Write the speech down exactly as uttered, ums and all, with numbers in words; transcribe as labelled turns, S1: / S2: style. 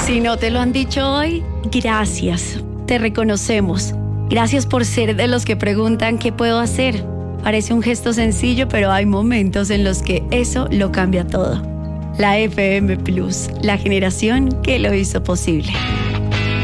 S1: Si no te lo han dicho hoy, gracias. Te reconocemos. Gracias por ser de los que preguntan qué puedo hacer. Parece un gesto sencillo, pero hay momentos en los que eso lo cambia todo. La F M Plus, la generación que lo hizo posible.